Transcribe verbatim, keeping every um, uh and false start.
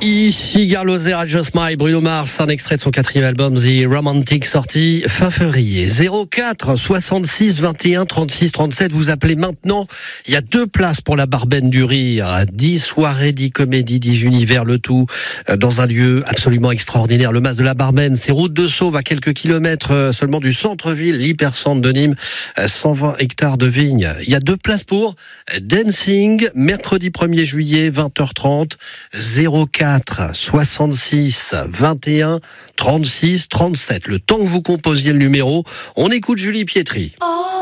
Ici Garloser, Just My, Bruno Mars, un extrait de son quatrième album The Romantic, sorti fin février. zéro quatre soixante-six vingt et un trente-six trente-sept, vous appelez maintenant. Il y a deux places pour la Barbenne du Rire. dix soirées, dix comédies, dix univers, le tout dans un lieu absolument extraordinaire. Le Mas de la Barbenne, c'est route de Sauve, à quelques kilomètres seulement du centre-ville, l'hypercentre de Nîmes, cent vingt hectares de vignes. Il y a deux places pour Dancing, mercredi premier juillet, vingt heures trente, zéro quatre soixante-six vingt et un trente-six trente-sept. Le temps que vous composiez le numéro, on écoute Julie Pietri. Oh.